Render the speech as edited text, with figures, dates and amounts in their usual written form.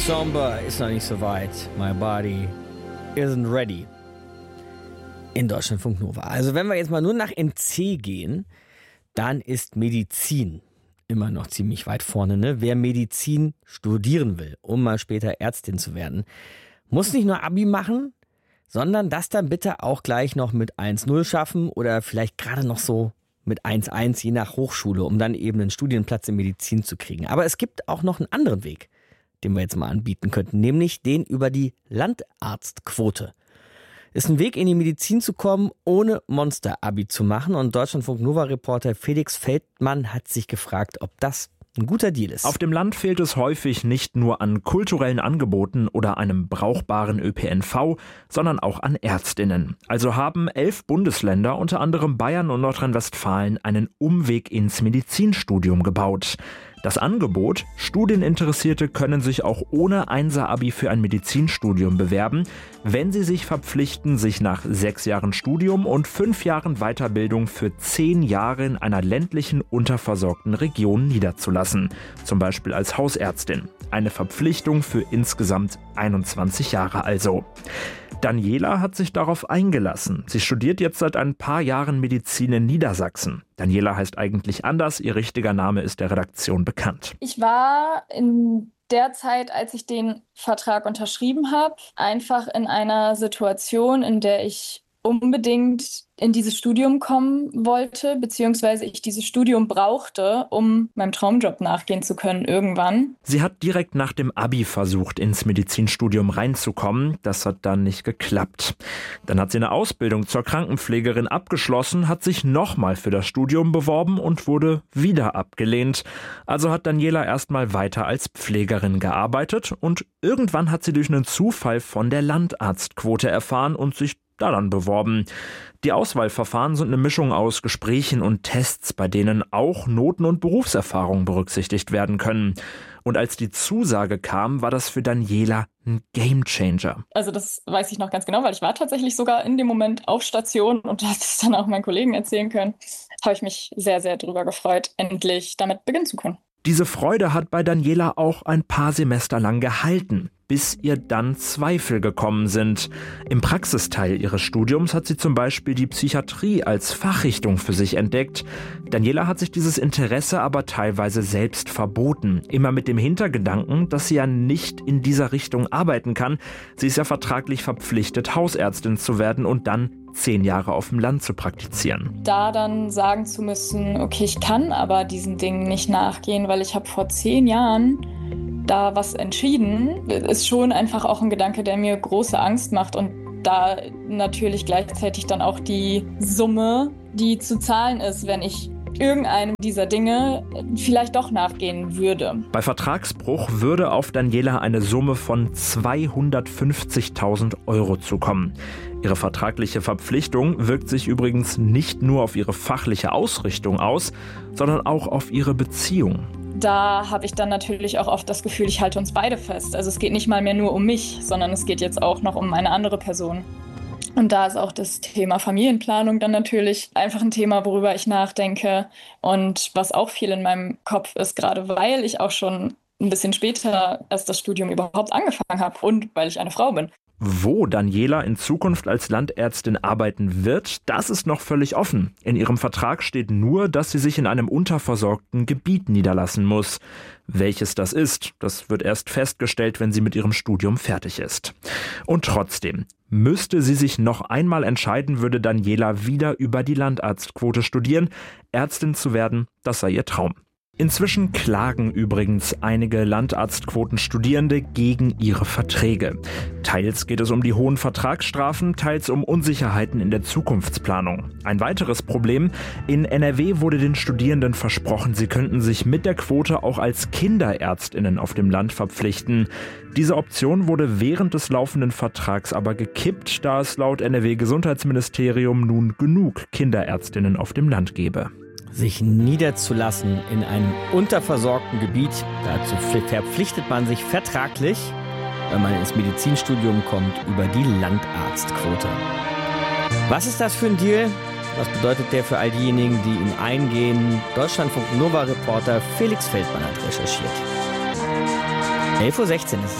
Somber ist noch nicht so weit. My body isn't ready. In Deutschlandfunk Nova. Also wenn wir jetzt mal nur nach NC gehen, dann ist Medizin immer noch ziemlich weit vorne. Ne? Wer Medizin studieren will, um mal später Ärztin zu werden, muss nicht nur Abi machen, sondern das dann bitte auch gleich noch mit 1,0 schaffen oder vielleicht gerade noch so mit 1,1 je nach Hochschule, um dann eben einen Studienplatz in Medizin zu kriegen. Aber es gibt auch noch einen anderen Weg, den wir jetzt mal anbieten könnten, nämlich den über die Landarztquote. Ist ein Weg, in die Medizin zu kommen, ohne Monster-Abi zu machen. Und Deutschlandfunk-Nova-Reporter Felix Feldmann hat sich gefragt, ob das ein guter Deal ist. Auf dem Land fehlt es häufig nicht nur an kulturellen Angeboten oder einem brauchbaren ÖPNV, sondern auch an Ärztinnen. Also haben 11 Bundesländer, unter anderem Bayern und Nordrhein-Westfalen, einen Umweg ins Medizinstudium gebaut. Das Angebot: Studieninteressierte können sich auch ohne Einser-Abi für ein Medizinstudium bewerben, wenn sie sich verpflichten, sich nach 6 Jahren Studium und 5 Jahren Weiterbildung für 10 Jahre in einer ländlichen, unterversorgten Region niederzulassen. Zum Beispiel als Hausärztin. Eine Verpflichtung für insgesamt 21 Jahre also. Daniela hat sich darauf eingelassen. Sie studiert jetzt seit ein paar Jahren Medizin in Niedersachsen. Daniela heißt eigentlich anders, ihr richtiger Name ist der Redaktion bekannt. Ich war in der Zeit, als ich den Vertrag unterschrieben habe, einfach in einer Situation, in der ich unbedingt in dieses Studium kommen wollte, beziehungsweise ich dieses Studium brauchte, um meinem Traumjob nachgehen zu können irgendwann. Sie hat direkt nach dem Abi versucht, ins Medizinstudium reinzukommen. Das hat dann nicht geklappt. Dann hat sie eine Ausbildung zur Krankenpflegerin abgeschlossen, hat sich nochmal für das Studium beworben und wurde wieder abgelehnt. Also hat Daniela erstmal weiter als Pflegerin gearbeitet und irgendwann hat sie durch einen Zufall von der Landarztquote erfahren und sich daran beworben. Die Auswahlverfahren sind eine Mischung aus Gesprächen und Tests, bei denen auch Noten und Berufserfahrung berücksichtigt werden können. Und als die Zusage kam, war das für Daniela ein Gamechanger. Also das weiß ich noch ganz genau, weil ich war tatsächlich sogar in dem Moment auf Station und habe es dann auch meinen Kollegen erzählen können. Habe ich mich sehr, sehr drüber gefreut, endlich damit beginnen zu können. Diese Freude hat bei Daniela auch ein paar Semester lang gehalten, bis ihr dann Zweifel gekommen sind. Im Praxisteil ihres Studiums hat sie zum Beispiel die Psychiatrie als Fachrichtung für sich entdeckt. Daniela hat sich dieses Interesse aber teilweise selbst verboten. Immer mit dem Hintergedanken, dass sie ja nicht in dieser Richtung arbeiten kann. Sie ist ja vertraglich verpflichtet, Hausärztin zu werden und dann 10 Jahre auf dem Land zu praktizieren. Da dann sagen zu müssen, okay, ich kann aber diesen Dingen nicht nachgehen, weil ich habe vor 10 Jahren da was entschieden, ist schon einfach auch ein Gedanke, der mir große Angst macht und da natürlich gleichzeitig dann auch die Summe, die zu zahlen ist, wenn ich irgendeinem dieser Dinge vielleicht doch nachgehen würde. Bei Vertragsbruch würde auf Daniela eine Summe von 250.000 € zukommen. Ihre vertragliche Verpflichtung wirkt sich übrigens nicht nur auf ihre fachliche Ausrichtung aus, sondern auch auf ihre Beziehung. Da habe ich dann natürlich auch oft das Gefühl, ich halte uns beide fest. Also es geht nicht mal mehr nur um mich, sondern es geht jetzt auch noch um eine andere Person. Und da ist auch das Thema Familienplanung dann natürlich einfach ein Thema, worüber ich nachdenke und was auch viel in meinem Kopf ist, gerade weil ich auch schon ein bisschen später erst das Studium überhaupt angefangen habe und weil ich eine Frau bin. Wo Daniela in Zukunft als Landärztin arbeiten wird, das ist noch völlig offen. In ihrem Vertrag steht nur, dass sie sich in einem unterversorgten Gebiet niederlassen muss. Welches das ist, das wird erst festgestellt, wenn sie mit ihrem Studium fertig ist. Und trotzdem, müsste sie sich noch einmal entscheiden, würde Daniela wieder über die Landarztquote studieren. Ärztin zu werden, das sei ihr Traum. Inzwischen klagen übrigens einige Landarztquotenstudierende gegen ihre Verträge. Teils geht es um die hohen Vertragsstrafen, teils um Unsicherheiten in der Zukunftsplanung. Ein weiteres Problem: in NRW wurde den Studierenden versprochen, sie könnten sich mit der Quote auch als KinderärztInnen auf dem Land verpflichten. Diese Option wurde während des laufenden Vertrags aber gekippt, da es laut NRW-Gesundheitsministerium nun genug KinderärztInnen auf dem Land gäbe. Sich niederzulassen in einem unterversorgten Gebiet, dazu verpflichtet man sich vertraglich, wenn man ins Medizinstudium kommt, über die Landarztquote. Was ist das für ein Deal? Was bedeutet der für all diejenigen, die ihn eingehen? Deutschlandfunk Nova-Reporter Felix Feldmann hat recherchiert. 11:16 Uhr ist es.